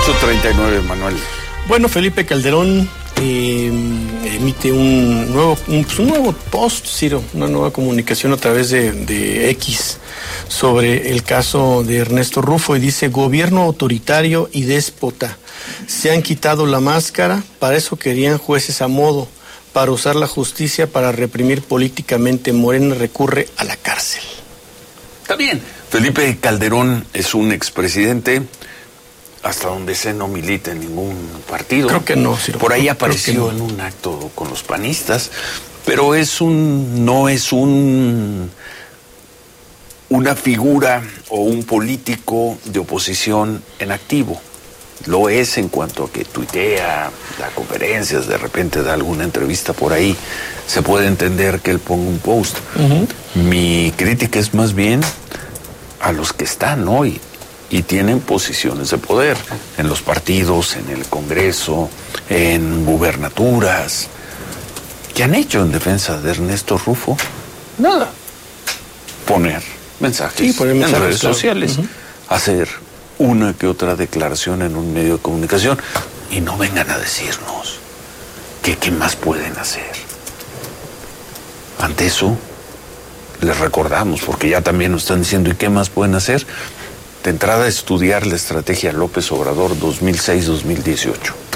8:39, Manuel. Bueno, Felipe Calderón emite un nuevo post, Ciro, una nueva comunicación a través de X sobre el caso de Ernesto Rufo y dice: gobierno autoritario y déspota, se han quitado la máscara, para eso querían jueces a modo, para usar la justicia para reprimir políticamente. Morena recurre a la cárcel. Está bien, Felipe Calderón es un expresidente. Hasta donde sé, no milita en ningún partido. Creo que no, Ciro. Por ahí apareció en un acto con los panistas, pero no es una figura o un político de oposición en activo. Lo es en cuanto a que tuitea, da conferencias, de repente da alguna entrevista por ahí. Se puede entender que él ponga un post. Mi crítica es más bien a los que están hoy y tienen posiciones de poder en los partidos, en el Congreso, en gubernaturas. ¿Qué han hecho en defensa de Ernesto Rufo? Nada. Poner mensajes en redes sociales, hacer una que otra declaración en un medio de comunicación, y no vengan a decirnos que qué más pueden hacer. Ante eso, les recordamos, porque ya también nos están diciendo, ¿y qué más pueden hacer? De entrada, estudiar la estrategia López Obrador 2006-2018.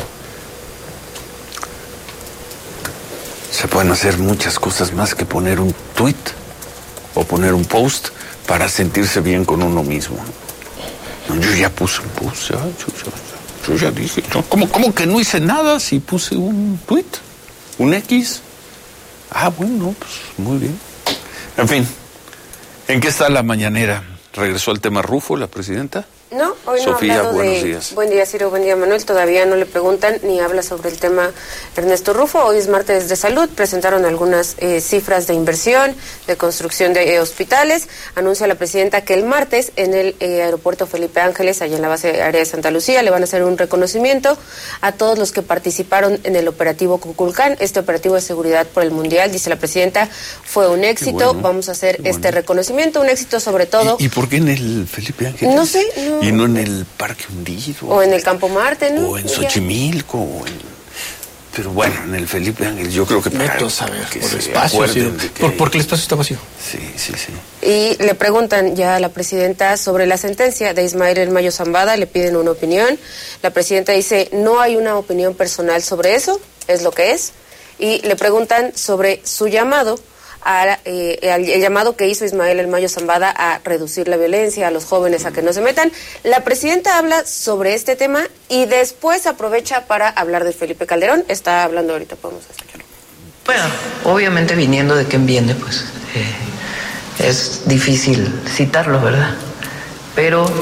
Se pueden hacer muchas cosas más que poner un tweet o poner un post para sentirse bien con uno mismo. Yo ya puse un post, yo ya dije, ¿cómo que no hice nada si puse un tweet? ¿Un X? Bueno, pues muy bien. En fin, ¿en qué está la mañanera? ¿Regresó al tema Rufo, la presidenta? No, hoy no Sofía, ha hablado buenos días. Buen día, Ciro, buen día, Manuel. Todavía no le preguntan ni habla sobre el tema Ernesto Rufo. Hoy es martes de salud. Presentaron algunas cifras de inversión, de construcción de hospitales. Anuncia la presidenta que el martes en el aeropuerto Felipe Ángeles, allá en la base aérea de Santa Lucía, le van a hacer un reconocimiento a todos los que participaron en el operativo Kukulcán. Este operativo de seguridad por el Mundial, dice la presidenta, fue un éxito. Bueno, vamos a hacer este reconocimiento, un éxito sobre todo. ¿Y por qué en el Felipe Ángeles? No sé, no. Y no en el Parque Hundido. O en el Campo Marte, ¿no? O en Xochimilco. Pero bueno, en el Felipe Ángeles, yo creo que para saber que por se espacio, acuerden de que... porque el espacio está vacío. Sí. Y le preguntan ya a la presidenta sobre la sentencia de Ismael El Mayo Zambada, le piden una opinión. La presidenta dice, no hay una opinión personal sobre eso, es lo que es. Y le preguntan sobre su llamado, el llamado que hizo Ismael El Mayo Zambada a reducir la violencia, a los jóvenes a que no se metan. La presidenta habla sobre este tema y después aprovecha para hablar de Felipe Calderón. Está hablando ahorita, podemos escucharlo. Bueno, obviamente viniendo de quien viene, pues es difícil citarlo, ¿verdad? Pero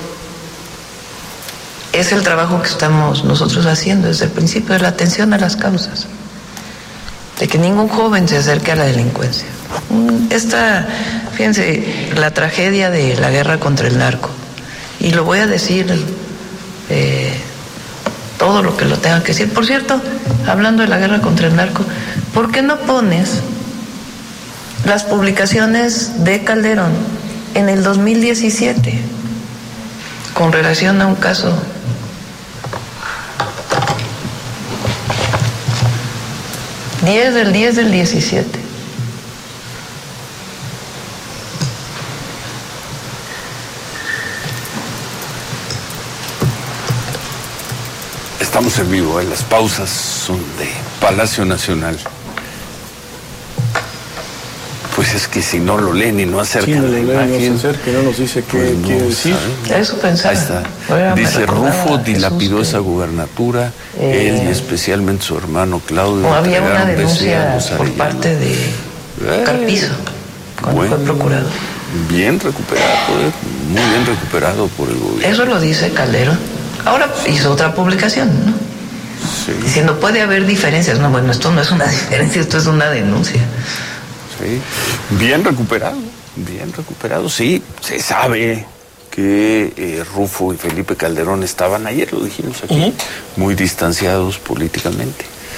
es el trabajo que estamos nosotros haciendo desde el principio, de la atención a las causas, de que ningún joven se acerque a la delincuencia. Fíjense, la tragedia de la guerra contra el narco, y lo voy a decir todo lo que lo tenga que decir. Por cierto, hablando de la guerra contra el narco, ¿por qué no pones las publicaciones de Calderón en el 2017 con relación a un caso? 10 del 17. Estamos en vivo, las pausas son de Palacio Nacional. Pues es que si no lo leen y no acercan la imagen, no nos dice qué quiere decir. Eso pensaba. Ahí está. Dice, Rufo dilapidó esa gubernatura, él y especialmente su hermano Claudio. Había una denuncia por parte de Carpizo cuando fue procurador. Bien recuperado, muy bien recuperado por el gobierno. Eso lo dice Calderón. Ahora hizo otra publicación, ¿no? Sí. Diciendo, puede haber diferencias. No, bueno, esto no es una diferencia, esto es una denuncia. Sí, bien recuperado, sí, se sabe que Rufo y Felipe Calderón estaban ayer, lo dijimos aquí, muy distanciados políticamente.